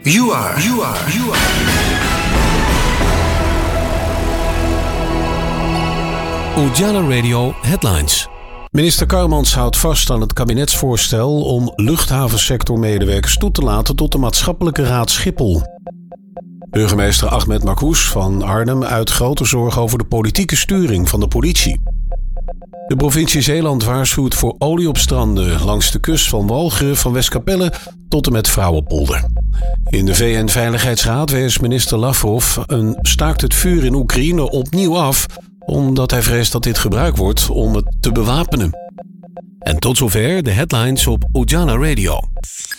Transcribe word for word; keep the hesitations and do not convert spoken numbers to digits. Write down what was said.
You are, you are, you are. Ujala Radio Headlines. Minister Karmans houdt vast aan het kabinetsvoorstel om luchthavensectormedewerkers toe te laten tot de Maatschappelijke Raad Schiphol. Burgemeester Ahmed Makhous van Arnhem uit grote zorg over de politieke sturing van de politie. De provincie Zeeland waarschuwt voor olie op stranden langs de kust van Walcheren van Westkapelle tot en met Vrouwenpolder. In de V N-veiligheidsraad wees minister Lavrov een staakt het vuur in Oekraïne opnieuw af, omdat hij vreest dat dit gebruikt wordt om het te bewapenen. En tot zover de headlines op Ujala Radio.